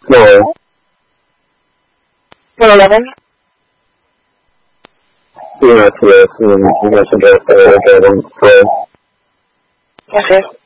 No. 111? Yes, yes, I guess I don't. Yes, yes.